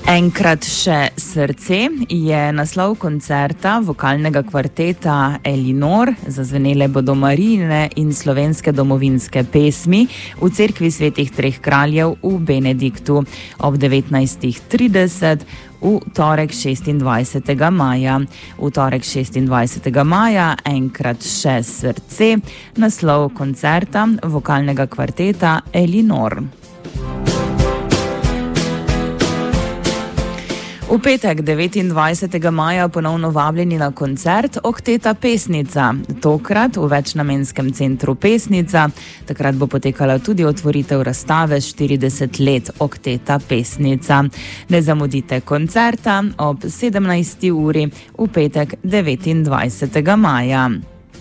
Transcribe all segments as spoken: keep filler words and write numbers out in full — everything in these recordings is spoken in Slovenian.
Enkrat še srce je naslov koncerta vokalnega kvarteta Elinor. Zazvenele bodo Marijine in slovenske domovinske pesmi v Cerkvi svetih treh kraljev v Benediktu ob devetnajstih trideset v torek šestindvajsetega maja. V torek šestindvajsetega maja Enkrat še srce, naslov koncerta vokalnega kvarteta Elinor. V petek devetindvajsetega maja ponovno vabljeni na koncert Okteta Pesnica, tokrat v večnamenskem centru Pesnica. Takrat bo potekala tudi otvoritev razstave štirideset let Okteta Pesnica. Ne zamudite koncerta ob sedemnajsti uri v petek devetindvajsetega maja.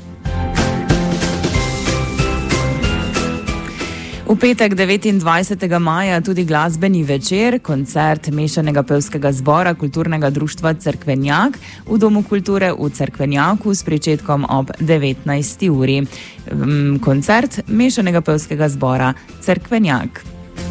V petek devetindvajsetega maja tudi glasbeni večer, koncert mešanega pevskega zbora Kulturnega društva Cerkvenjak v Domu kulture v Cerkvenjaku s pričetkom ob devetnajsti uri. Koncert mešanega pevskega zbora Cerkvenjak.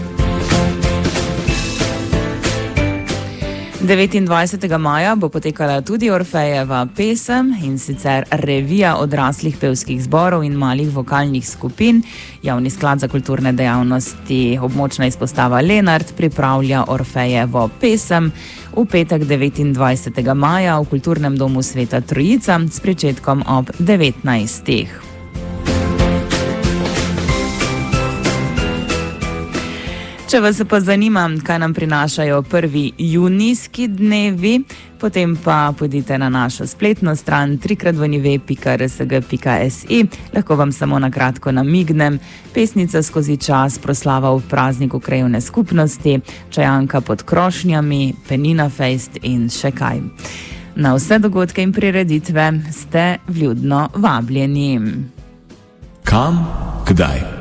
devetindvajsetega maja bo potekala tudi Orfejeva pesem, in sicer revija odraslih pevskih zborov in malih vokalnih skupin. Javni sklad za kulturne dejavnosti območna izpostava Lenart pripravlja Orfejevo pesem v petek devetindvajsetega maja v Kulturnem domu Sveta Trojica s pričetkom ob devetnajstih. Če vas pa zanima, kaj nam prinašajo prvi junijski dnevi, potem pa pojdite na našo spletno stran tri krat w pika r s g pika s i. Lahko vam samo na kratko namignem. Pesnica skozi čas, proslava v prazniku krajevne skupnosti, čajanka pod krošnjami, Penina Fejst in še kaj. Na vse dogodke in prireditve ste vljudno vabljeni. Kam, kdaj?